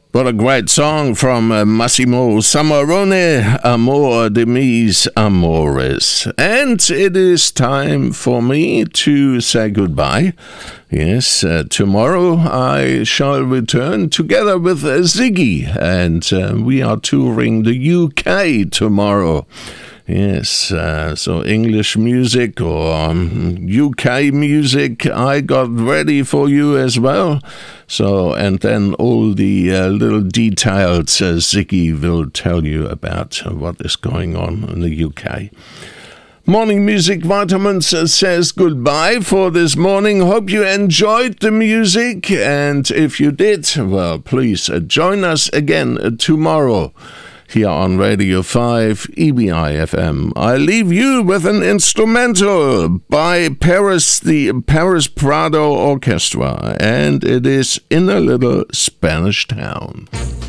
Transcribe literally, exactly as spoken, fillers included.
What a great song from uh, Massimo Samarone, Amor de mis amores. And it is time for me to say goodbye. Yes, uh, tomorrow I shall return together with uh, Ziggy, and uh, we are touring the U K tomorrow. Yes, uh, so English music or um, U K music I got ready for you as well. So, and then all the uh, little details uh, Ziggy will tell you about uh, what is going on in the U K. Morning Music Vitamins uh, says goodbye for this morning. Hope you enjoyed the music, and if you did, well, please uh, join us again uh, tomorrow. Here on Radio five, E B I F M. I leave you with an instrumental by Paris, the Paris Prado Orchestra, and it is In a Little Spanish Town.